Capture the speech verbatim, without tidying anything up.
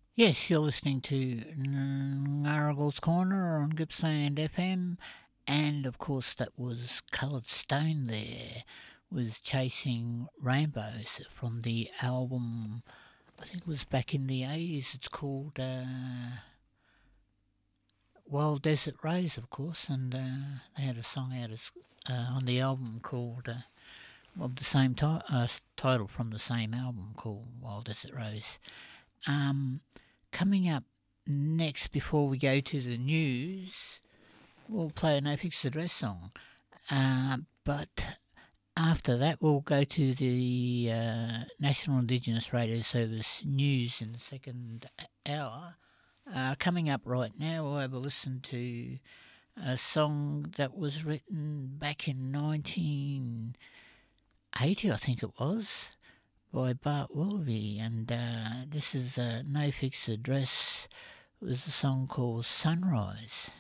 Yes, you're listening to Narrowgall's Corner on Gippsland F M, and of course that was Coloured Stone there, was Chasing Rainbows from the album, I think it was back in the eighties, it's called uh, Wild Desert Rose, of course, and uh, they had a song out as, uh, on the album called, uh, of the same ti- uh, title from the same album called Wild Desert Rose. Um, Coming up next, before we go to the news, we'll play a No Fixed Address song. Uh, but after that, we'll go to the uh, National Indigenous Radio Service news in the second hour. Uh, coming up right now, we'll have a listen to a song that was written back in nineteen eighty, I think it was, by Bart Willoughby, and uh, this is uh, No Fixed Address. It was a song called Sunrise.